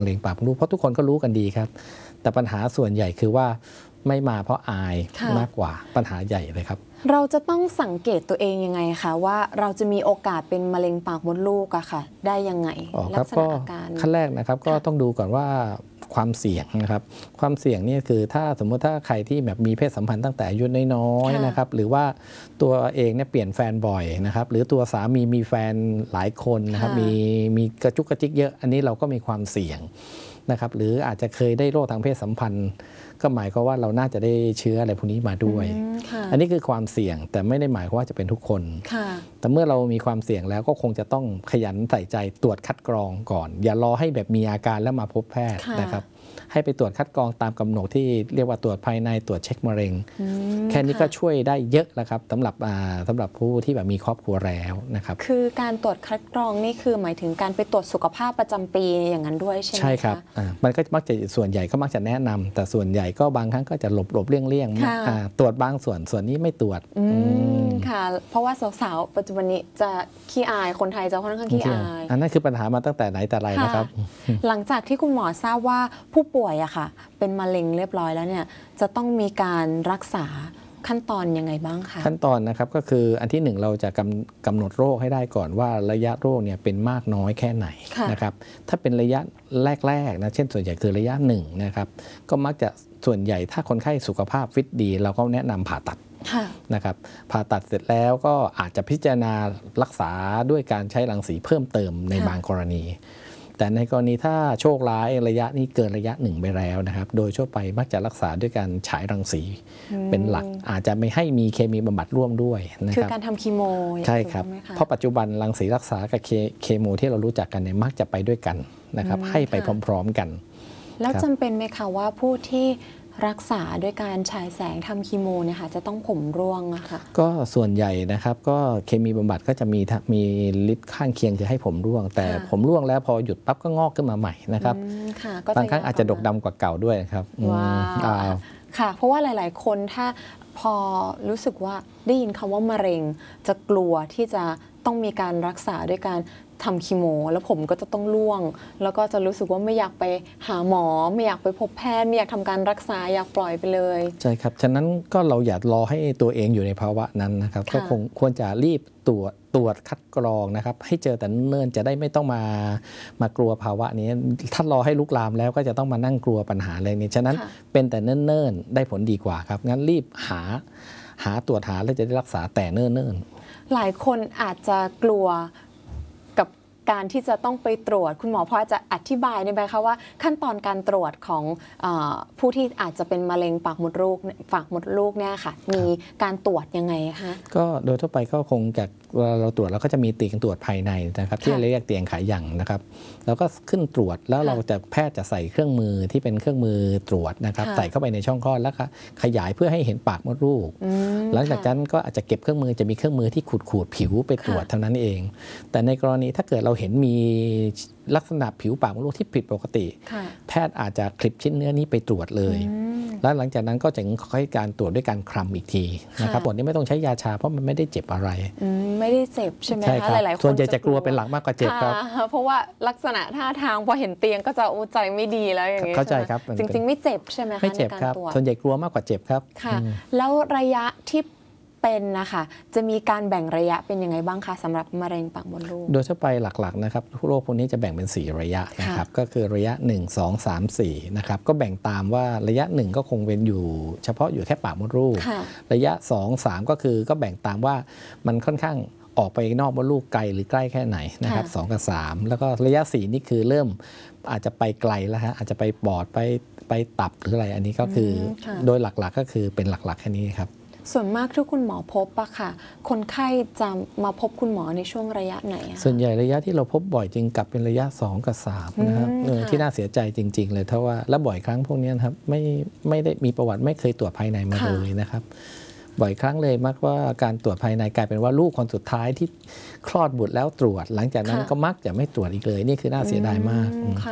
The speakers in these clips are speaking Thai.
มะเร็งปากมดลูกเพราะทุกคนก็รู้กันดีครับแต่ปัญหาส่วนใหญ่คือว่าไม่มาเพราะอายมากกว่าปัญหาใหญ่เลยครับเราจะต้องสังเกตตัวเองยังไงคะว่าเราจะมีโอกาสเป็นมะเร็งปากมดลูกอะค่ะได้ยังไงลักษณะอาการขั้นแรกนะครับก็ต้องดูก่อนว่าความเสี่ยงนะครับความเสี่ยงนี่คือถ้าสมมติถ้าใครที่แบบมีเพศสัมพันธ์ตั้งแต่อายุน้อยๆนะครับหรือว่าตัวเองเนี่ยเปลี่ยนแฟนบ่อยนะครับหรือตัวสามีมีแฟนหลายคนนะครับมีกระจุกกระจิกเยอะอันนี้เราก็มีความเสี่ยงนะครับหรืออาจจะเคยได้โรคทางเพศสัมพันธ์ก็หมายความว่าเราน่าจะได้เชื้ออะไรพวกนี้มาด้วยอันนี้คือความเสี่ยงแต่ไม่ได้หมายความว่าจะเป็นทุกคนแต่เมื่อเรามีความเสี่ยงแล้วก็คงจะต้องขยันใส่ใจตรวจคัดกรองก่อนอย่ารอให้แบบมีอาการแล้วมาพบแพทย์นะครับให้ไปตรวจคัดกรองตามกำหนดที่เรียกว่าตรวจภายในตรวจเช็คมะเร็งแค่นี้ก็ช่วยได้เยอะแล้วครับสำหรับผู้ที่แบบมีครอบครัวแล้วนะครับคือการตรวจคัดกรองนี่คือหมายถึงการไปตรวจสุขภาพประจำปีอย่างนั้นด้วยใช่ไหมคะใช่ครับมันก็มักจะส่วนใหญ่ก็มักจะแนะนำแต่ส่วนใหญ่ก็บางครั้งก็จะหลบเลี่ยงตรวจบางส่วนนี้ไม่ตรวจค่ะเพราะว่าสาวๆปัจจุบันนี้จะขี้อายคนไทยจะค่อนข้างขี้อายอันนั้นคือปัญหามาตั้งแต่ไหนแต่ไรนะครับหลังจากที่คุณหมอทราบว่าผู้ป่วยอะค่ะเป็นมะเร็งเรียบร้อยแล้วเนี่ยจะต้องมีการรักษาขั้นตอนยังไงบ้างคะขั้นตอนนะครับก็คืออันที่หนึ่งเราจะกำหนดโรคให้ได้ก่อนว่าระยะโรคเนี่ยเป็นมากน้อยแค่ไหนนะครับถ้าเป็นระยะแรกๆนะเช่นส่วนใหญ่คือระยะหนึ่งนะครับก็มักจะส่วนใหญ่ถ้าคนไข้สุขภาพฟิตดีเราก็แนะนำผ่าตัดนะครับผ่าตัดเสร็จแล้วก็อาจจะพิจารณารักษาด้วยการใช้รังสีเพิ่มเติมในบางกรณีแต่ในกรณีถ้าโชคร้ายระยะนี้เกินระยะหนึ่งไปแล้วนะครับโดยทั่วไปมักจะรักษาด้วยการฉายรังสีเป็นหลักอาจจะไม่ให้มีเคมีบำบัดร่วมด้วยนะครับคือการทำคีโมใช่ครับเพราะปัจจุบันรังสีรักษากับเคมีที่เรารู้จักกันเนี่ยมักจะไปด้วยกันนะครับให้ไปพร้อมๆกันแล้วจำเป็นไหมคะว่าผู้ที่รักษาด้วยการฉายแสงทำคีโมเนี่ยค่ะจะต้องผมร่วงอะค่ะก็ส่วนใหญ่นะครับก็เคมีบำบัดก็จะมีฤทธิ์ข้างเคียงคือให้ผมร่วงแต่ผมร่วงแล้วพอหยุดปั๊บก็งอกขึ้นมาใหม่นะครับบางครั้งอาจจะดกดำกว่าเก่าด้วยครับค่ะเพราะว่าหลายๆคนถ้าพอรู้สึกว่าได้ยินคำว่ามะเร็งจะกลัวที่จะต้องมีการรักษาด้วยการทำคีโมแล้วผมก็จะต้องร่วงแล้วก็จะรู้สึกว่าไม่อยากไปหาหมอไม่อยากไปพบแพทย์ไม่อยากทำการรักษาอยากปล่อยไปเลยใช่ครับฉะนั้นก็เราอย่ารอให้ตัวเองอยู่ในภาวะนั้นนะครับก็ควรจะรีบตรวจคัดกรองนะครับให้เจอแต่เนิ่นจะได้ไม่ต้องมากลัวภาวะนี้ถ้ารอให้ลุกลามแล้วก็จะต้องมานั่งกลัวปัญหาอะไรนี้ฉะนั้นเป็นแต่เนิ่นๆได้ผลดีกว่าครับงั้นรีบหาตรวจหาแล้วจะได้รักษาแต่เนิ่นๆหลายคนอาจจะกลัวการที่จะต้องไปตรวจคุณหมอพอจะอธิบายได้ไหมคะว่าขั้นตอนการตรวจของผู้ที่อาจจะเป็นมะเร็งปากมดลูกเนี่ยค่ะมีการตรวจยังไงคะก็โดยทั่วไปก็คงจากเวลาเราตรวจเราก็จะมีเตียงตรวจภายในนะครับที่เรียกเตียงขายอย่างนะครับแล้วก็ขึ้นตรวจแล้วเราจะแพทย์จะใส่เครื่องมือที่เป็นเครื่องมือตรวจนะครับใส่เข้าไปในช่องคลอดแล้วก็ขยายเพื่อให้เห็นปากมดลูกหลังจากนั้นก็อาจจะเก็บเครื่องมือจะมีเครื่องมือที่ขูดผิวไปตรวจเท่านั้นเองแต่ในกรณีถ้าเกิดเราเห็นมีลักษณะผิวปากมดลูกที่ผิดปกติแพทย์อาจจะคลิปชิ้นเนื้อนี้ไปตรวจเลยแล้วหลังจากนั้นก็จะค่อยการตรวจด้วยการคลำอีกทีนะครับบทนี้ไม่ต้องใช้ยาชาเพราะมันไม่ได้เจ็บอะไรไม่ได้เจ็บใช่ไหมคะหลายๆคนส่วนใหญ่จะกลัวเป็นหลักมากกว่าเจ็บครับเพราะว่าลักษณะท่าทางพอเห็นเตียงก็จะใจไม่ดีแล้วอย่างนี้เข้าใจครับจริงๆไม่เจ็บใช่ไหมคะไม่เจ็บครับส่วนใหญ่กลัวมากกว่าเจ็บครับค่ะแล้วระยะที่เป็นนะคะจะมีการแบ่งระยะเป็นยังไงบ้างคะสำหรับมะเร็งปากมดลูกโดยทั่วไปหลักๆนะครับโรคพวกนี้จะแบ่งเป็น4ระยะนะครับก็คือระยะ1 2 3 4นะครับก็แบ่งตามว่าระยะ1ก็คงเป็นอยู่เฉพาะอยู่แค่ปากมดลูกระยะ2 3ก็คือก็แบ่งตามว่ามันค่อนข้างออกไปนอกมดลูกไกลหรือใกล้แค่ไหนนะครับ2กับ3แล้วก็ระยะ4นี่คือเริ่มอาจจะไปไกลแล้วฮะอาจจะไปปอดไปตับหรืออะไรอันนี้ก็คือโดยหลักๆก็คือเป็นหลักๆแค่นี้ครับส่วนมากที่คุณหมอพบอะค่ะคนไข้จะมาพบคุณหมอในช่วงระยะไหนส่วนใหญ่ระยะที่เราพบบ่อยจริงกลับเป็นระยะ2กับ3นะครับที่น่าเสียใจจริงๆเลยเพราะว่าและบ่อยครั้งพวกนี้ครับไม่ได้มีประวัติไม่เคยตรวจภายในมาเลยนะครับบ่อยครั้งเลยมักว่าการตรวจภายในกลายเป็นว่าลูกคนสุดท้ายที่คลอดบุตรแล้วตรวจหลังจากนั้นก็มักจะไม่ตรวจอีกเลยนี่คือน่าเสียดายมากค่ะ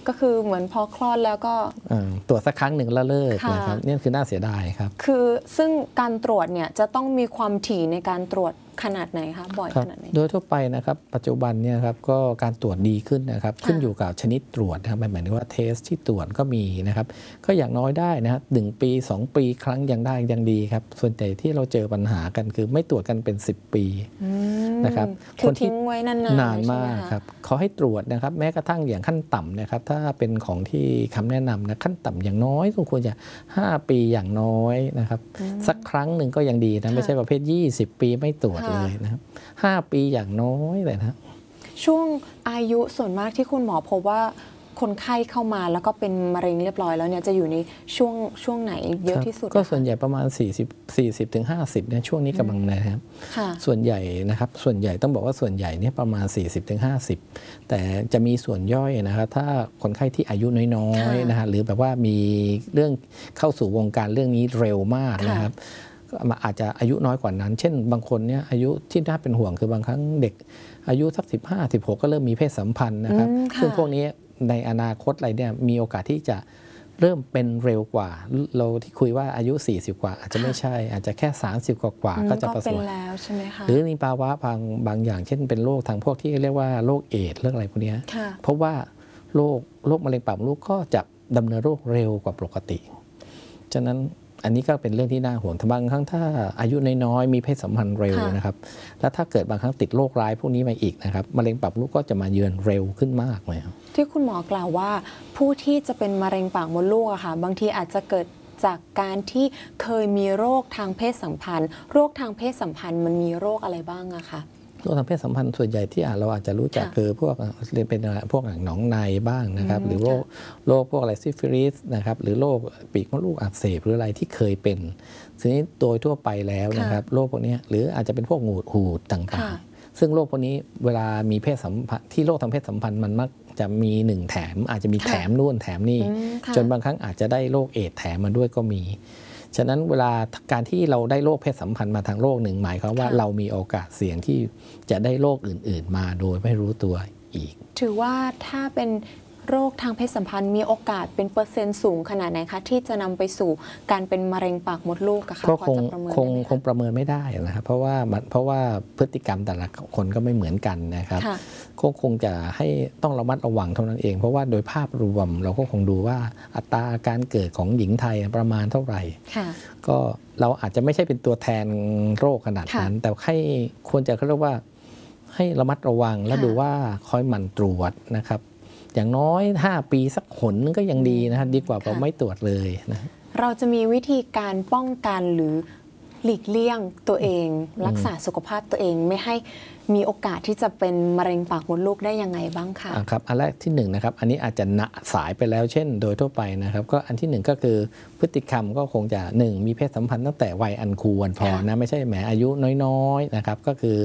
ก็คือเหมือนพอคลอดแล้วก็ตรวจสักครั้งหนึ่งแล้วเลิกค่ะนะครับนี่คือน่าเสียดายครับคือซึ่งการตรวจเนี่ยจะต้องมีความถี่ในการตรวจขนาดไหนคะบ่อยครับขนาดไหนโดยทั่วไปนะครับปัจจุบันเนี่ยครับก็การตรวจดีขึ้นนะครับขึ้นอยู่กับชนิดตรวจนะครับหมายถึงว่าเทสที่ตรวจก็มีนะครับก็อย่างน้อยได้นะ1 ปี 2 ปีครั้งยังได้ยังดีครับส่วนใหญ่ที่เราเจอปัญหากันคือไม่ตรวจกันเป็น10 ปีนะครับคือทิ้งไว้นานๆนานมากใช่ไหครับเขาให้ตรวจนะครับแม้กระทั่งอย่างขั้นต่ำนะครับถ้าเป็นของที่คำแนะนำนะขั้นต่ำอย่างน้อยควรจะ5 ปีอย่างน้อยนะครับสักครั้งหนึ่งก็ยังดีนะไม่ใช่ประเภท20 ปีไม่ตรวจเลยนะครับ5 ปีอย่างน้อยเลยนะช่วงอายุส่วนมากที่คุณหมอพบว่าคนไข้เข้ามาแล้วก็เป็นมะเร็งเรียบร้อยแล้วเนี่ยจะอยู่ในช่วงไหนเยอะที่สุดก็ส่วนใหญ่ประมาณ40 ถึง 50เนี่ยช่วงนี้กำลังนะครับค่ะส่วนใหญ่นะครับส่วนใหญ่ต้องบอกว่าส่วนใหญ่เนี่ยประมาณ40 ถึง 50แต่จะมีส่วนย่อยนะครับถ้าคนไข้ที่อายุน้อยๆนะฮะหรือแบบว่ามีเรื่องเข้าสู่วงการเรื่องนี้เร็วมากนะครับอาจจะอายุน้อยกว่านั้น เช่นบางคนเนี่ยอายุที่น่าเป็นห่วงคือบางครั้งเด็กอายุสัก15-16ก็เริ่มมีเพศสัมพันธ์นะครับซึ่งพวกนี้ในอนาคตอะไรเนี่ยมีโอกาสที่จะเริ่มเป็นเร็วกว่าเราที่คุยว่าอายุ40 กว่าอาจจะไม่ใช่อาจจะแค่30 กว่าก็จะประสบเป็นแล้วใช่ไหมคะหรือมีภาวะบางอย่างเช่นเป็นโรคทางพวกที่เรียกว่าโรคเอดส์เรื่องอะไรพวกนี้เพราะว่าโรคมะเร็งปากมดลูกก็จะดำเนินโรคเร็วกว่าปกติฉะนั้นอันนี้ก็เป็นเรื่องที่น่าห่วงบางครั้งถ้าอายุน้อยๆมีเพศสัมพันธ์เร็วนะครับแล้วถ้าเกิดบางครั้งติดโรคร้ายพวกนี้มาอีกนะครับมะเร็งปากมดลูกก็จะมาเยือนเร็วขึ้นมากเลยครับที่คุณหมอกล่าวว่าผู้ที่จะเป็นมะเร็งปากมดลูกอะค่ะบางทีอาจจะเกิดจากการที่เคยมีโรคทางเพศสัมพันธ์โรคทางเพศสัมพันธ์มันมีโรคอะไรบ้างอะคะโรคทางเพศสัมพันธ์ส่วนใหญ่ที่เราอาจจะรู้จักคือพวกเป็นพวกหนองในบ้างนะครับหรือโรคพวกอะไรซิฟิลิสนะครับหรือโรคปีกมดลูกอักเสบหรืออะไรที่เคยเป็นทีนี้โดยทั่วไปแล้วนะครับโรคพวกนี้หรืออาจจะเป็นพวกหูดต่างๆซึ่งโรคพวกนี้เวลามีเพศสัมพันธ์ที่โรคทางเพศสัมพันธ์มันมักจะมี1 แถมอาจจะมีแถมนู่นแถมนี่จนบางครั้งอาจจะได้โรคเอดส์แถมมาด้วยก็มีฉะนั้นเวลาการที่เราได้โรคเพศสัมพันธ์มาทางโรคหนึ่งหมายความว่าเรามีโอกาสเสี่ยงที่จะได้โรคอื่นๆมาโดยไม่รู้ตัวอีกถือว่าถ้าเป็นโรคทางเพศสัมพันธ์มีโอกาสเป็นเปอร์เซ็นต์สูงขนาดไหนคะที่จะนำไปสู่การเป็นมะเร็งปากมดลูกอะคะก็คงประเมินไม่ได้นะครับเพราะว่าพฤติกรรมแต่ละคนก็ไม่เหมือนกันนะครับก็คงจะให้ต้องระมัดระวังเท่านั้นเองเพราะว่าโดยภาพรวมเราก็คงดูว่าอัตราการเกิดของหญิงไทยประมาณเท่าไหร่ก็เราอาจจะไม่ใช่เป็นตัวแทนโรคขนาดนั้นแต่ให้ควรจะเขาเรียกว่าให้ระมัดระวังและดูว่าคอยหมั่นตรวจนะครับอย่างน้อย5 ปีสักหนนึงก็ยังดีนะครับดีกว่าเราไม่ตรวจเลยนะเราจะมีวิธีการป้องกันหรือหลีกเลี่ยงตัวเองรักษาสุขภาพตัวเองไม่ให้มีโอกาสที่จะเป็นมะเร็งปากมดลูกได้ยังไงบ้างคะครับอันแรกที่1นะครับอันนี้อาจจะสายไปแล้วเช่นโดยทั่วไปนะครับก็อันที่1ก็คือพฤติกรรมก็คงจะ1มีเพศสัมพันธ์ตั้งแต่วัยอันควรพอนะไม่ใช่แหมอายุน้อยๆนะครับก็คือ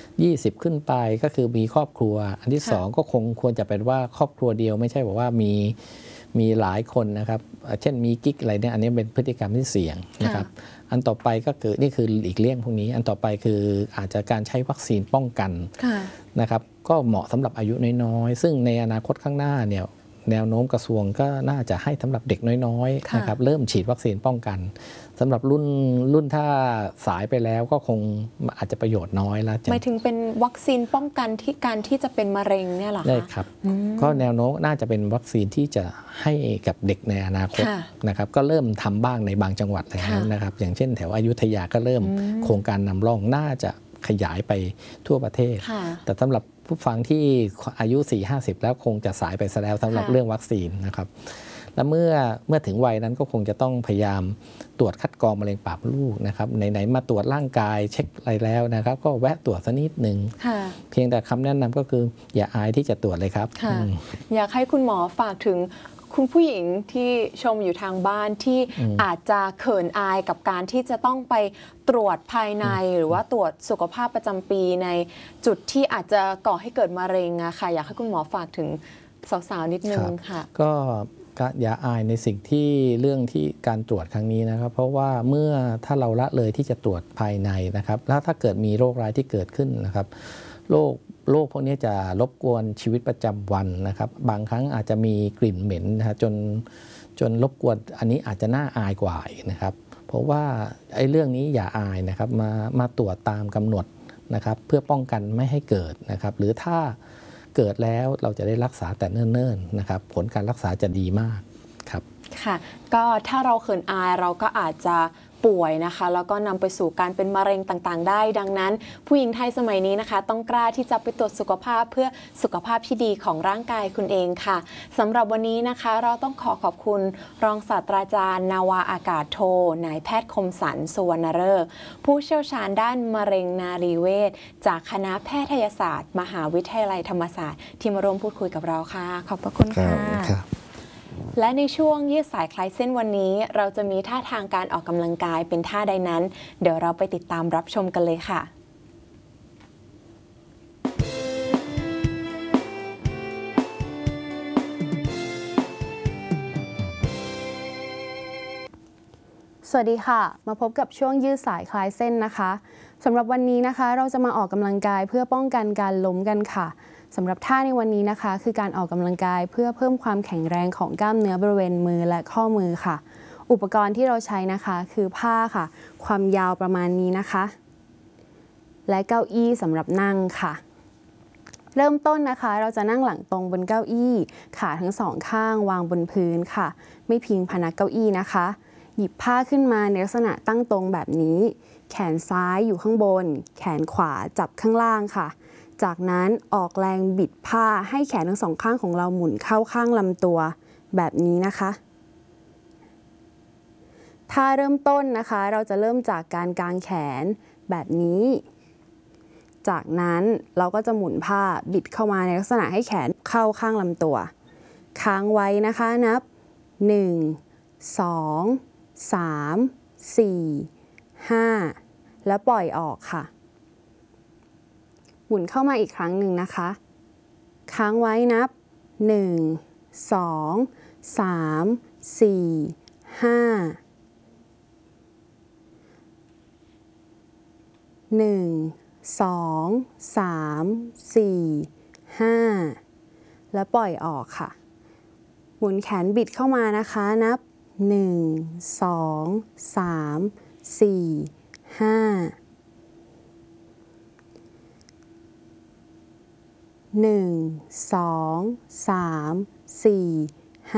20ขึ้นไปก็คือมีครอบครัวอันที่2ก็คงควรจะเป็นว่าครอบครัวเดียวไม่ใช่บอกว่ามีหลายคนนะครับเช่นมีกิ๊กอะไรเนี่ยอันนี้เป็นพฤติกรรมที่เสี่ยงนะครับอันต่อไปก็คือนี่คืออีกเลี่ยงพวกนี้อันต่อไปคืออาจจะการใช้วัคซีนป้องกันนะครับก็เหมาะสำหรับอายุน้อยๆซึ่งในอนาคตข้างหน้าเนี่ยแนวโน้มกระทรวงก็น่าจะให้สำหรับเด็กน้อยๆนะครับเริ่มฉีดวัคซีนป้องกันสำหรับรุ่นถ้าสายไปแล้วก็คงอาจจะประโยชน์น้อยแล้วหมายถึงเป็นวัคซีนป้องกันที่การที่จะเป็นมะเร็งเนี่ยหรอคะได้ครับก็แนวโน้มน่าจะเป็นวัคซีนที่จะให้กับเด็กในอนาคตนะครับก็เริ่มทำบ้างในบางจังหวัดแล้วนะครับอย่างเช่นแถวอยุธยาก็เริ่มโครงการนำร่องน่าจะขยายไปทั่วประเทศแต่สำหรับผู้ฟังที่อายุ 40-50 แล้วคงจะสายไปซะแล้วสำหรับเรื่องวัคซีนนะครับและเมื่อถึงวัยนั้นก็คงจะต้องพยายามตรวจคัดกรองมะเร็งปากมดลูกนะครับไหนๆมาตรวจร่างกายเช็คอะไรแล้วนะครับก็แวะตรวจสักนิดนึงเพียงแต่คำแนะนำก็คืออย่าอายที่จะตรวจเลยครับอยากให้คุณหมอฝากถึงคุณผู้หญิงที่ชมอยู่ทางบ้านที่อาจจะเขินอายกับการที่จะต้องไปตรวจภายในหรือว่าตรวจสุขภาพประจำปีในจุดที่อาจจะก่อให้เกิดมะเร็งอะค่ะอยากให้คุณหมอฝากถึงสาวๆนิดนึงค่ะก็อย่าอายในสิ่งที่เรื่องที่การตรวจครั้งนี้นะครับเพราะว่าเมื่อถ้าเราละเลยที่จะตรวจภายในนะครับแล้วถ้าเกิดมีโรคร้ายที่เกิดขึ้นนะครับโโรคพวกนี้จะรบกวนชีวิตประจำวันนะครับบางครั้งอาจจะมีกลิ่นเหม็นนะฮะจนรบกวนอันนี้อาจจะน่าอายกว่าอีกนะครับเพราะว่าไอ้เรื่องนี้อย่าอายนะครับมาตรวจตามกำหนดนะครับเพื่อป้องกันไม่ให้เกิดนะครับหรือถ้าเกิดแล้วเราจะได้รักษาแต่เนิ่นๆนะครับผลการรักษาจะดีมากครับค่ะก็ถ้าเราเขินอายเราก็อาจจะป่วยนะคะแล้วก็นำไปสู่การเป็นมะเร็งต่างๆได้ดังนั้นผู้หญิงไทยสมัยนี้นะคะต้องกล้าที่จะไปตรวจสุขภาพเพื่อสุขภาพที่ดีของร่างกายคุณเองค่ะสำหรับวันนี้นะคะเราต้องขอบคุณรองศาสตราจารย์นาวาอากาศโทนายแพทย์คมสันต์สุวรรณฤกษ์ผู้เชี่ยวชาญด้านมะเร็งนารีเวชจากคณะแพทยศาสตร์มหาวิทยาลัยธรรมศาสตร์ที่มาร่วมพูดคุยกับเราค่ะขอบพระคุณค่ะและในช่วงยืดสายคลายเส้นวันนี้เราจะมีท่าทางการออกกำลังกายเป็นท่าใดนั้นเดี๋ยวเราไปติดตามรับชมกันเลยค่ะสวัสดีค่ะมาพบกับช่วงยืดสายคลายเส้นนะคะสำหรับวันนี้นะคะเราจะมาออกกำลังกายเพื่อป้องกันการล้มกันค่ะสำหรับท่าในวันนี้นะคะคือการออกกำลังกายเพื่อเพิ่มความแข็งแรงของกล้ามเนื้อบริเวณมือและข้อมือค่ะอุปกรณ์ที่เราใช้นะคะคือผ้าค่ะความยาวประมาณนี้นะคะและเก้าอี้สำหรับนั่งค่ะเริ่มต้นนะคะเราจะนั่งหลังตรงบนเก้าอี้ขาทั้งสองข้างวางบนพื้นค่ะไม่พิงพนักเก้าอี้นะคะหยิบผ้าขึ้นมาในลักษณะตั้งตรงแบบนี้แขนซ้ายอยู่ข้างบนแขนขวาจับข้างล่างค่ะจากนั้นออกแรงบิดผ้าให้แขนทั้งสองข้างของเราหมุนเข้าข้างลำตัวแบบนี้นะคะท่าเริ่มต้นนะคะเราจะเริ่มจากการกางแขนแบบนี้จากนั้นเราก็จะหมุนผ้าบิดเข้ามาในลักษณะให้แขนเข้าข้างลำตัวค้างไว้นะคะนับ1 2 3 4 5แล้วปล่อยออกค่ะหมุนเข้ามาอีกครั้งหนึ่งนะคะค้างไว้นับ1 2 3 4 5 1 2 3 4 5แล้วปล่อยออกค่ะหมุนแขนบิดเข้ามานะคะนับ1 2 3 4 5 1 2 3 4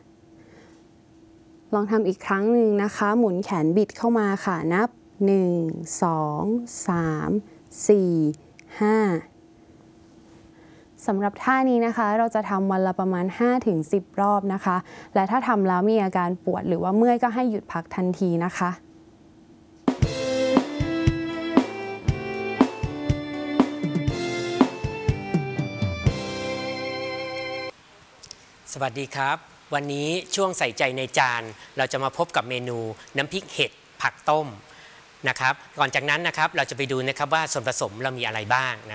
5ลองทำอีกครั้งหนึ่งนะคะหมุนแขนบิดเข้ามาค่ะนับ1 2 3 4 5สำหรับท่านี้นะคะเราจะทำวันละประมาณ 5-10 รอบนะคะและถ้าทำแล้วมีอาการปวดหรือว่าเมื่อยก็ให้หยุดพักทันทีนะคะสวัสดีครับวันนี้ช่วงใส่ใจในจานเราจะมาพบกับเมนูน้ำพริกเห็ดผักต้มนะครับก่อนจากนั้นนะครับเราจะไปดูนะครับว่าส่วนผสมเรามีอะไรบ้าง